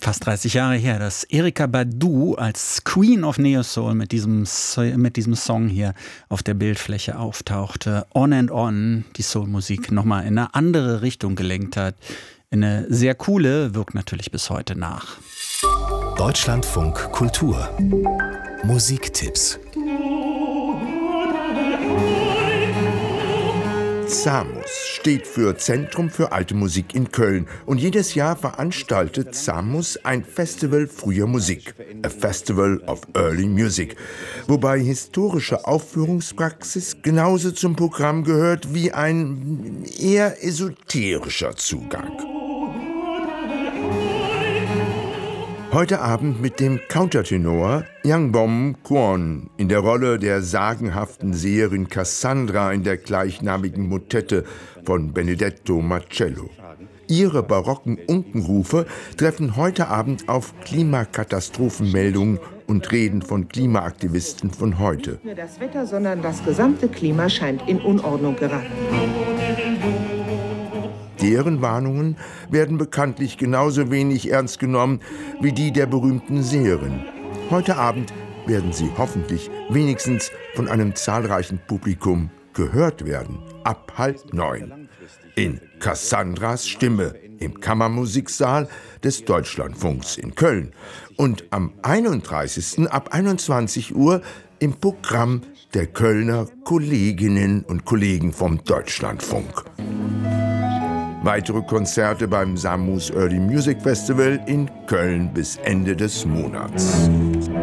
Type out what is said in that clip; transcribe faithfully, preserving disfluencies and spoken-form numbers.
Fast dreißig Jahre her, dass Erykah Badu als Queen of Neo Soul mit diesem, mit diesem Song hier auf der Bildfläche auftauchte. On and On, die Soulmusik nochmal in eine andere Richtung gelenkt hat. In eine sehr coole, wirkt natürlich bis heute nach. Deutschlandfunk Kultur. Musiktipps. ZAMUS steht für Zentrum für alte Musik in Köln und jedes Jahr veranstaltet ZAMUS ein Festival früher Musik, a Festival of Early Music, wobei historische Aufführungspraxis genauso zum Programm gehört wie ein eher esoterischer Zugang. Heute Abend mit dem Countertenor Yangbom Kwon in der Rolle der sagenhaften Seherin Cassandra in der gleichnamigen Motette von Benedetto Marcello. Ihre barocken Unkenrufe treffen heute Abend auf Klimakatastrophenmeldungen und Reden von Klimaaktivisten von heute. Nicht nur das Wetter, sondern das gesamte Klima scheint in Unordnung geraten. Deren Warnungen werden bekanntlich genauso wenig ernst genommen wie die der berühmten Seherin. Heute Abend werden sie hoffentlich wenigstens von einem zahlreichen Publikum gehört werden. Ab halb neun. In Cassandras Stimme im Kammermusiksaal des Deutschlandfunks in Köln. Und am einunddreißigsten ab einundzwanzig Uhr im Programm der Kölner Kolleginnen und Kollegen vom Deutschlandfunk. Weitere Konzerte beim ZAMUS Early Music Festival in Köln bis Ende des Monats.